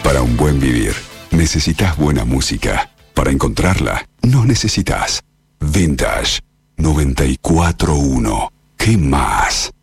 Para un buen vivir, necesitas buena música. Para encontrarla, no necesitas. Vintage 94.1. ¿Qué más?